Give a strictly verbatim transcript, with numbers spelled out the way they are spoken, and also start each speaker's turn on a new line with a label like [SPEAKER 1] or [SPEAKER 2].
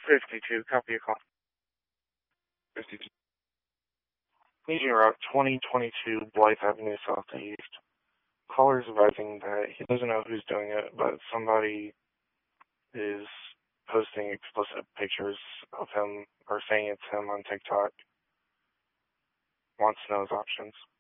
[SPEAKER 1] fifty-two, copy a call.
[SPEAKER 2] fifty-two.
[SPEAKER 1] Legion Route twenty twenty-two, Blythe Avenue Southeast. Caller's advising that he doesn't know who's doing it, but somebody is posting explicit pictures of him or saying it's him on TikTok. Wants to know his options.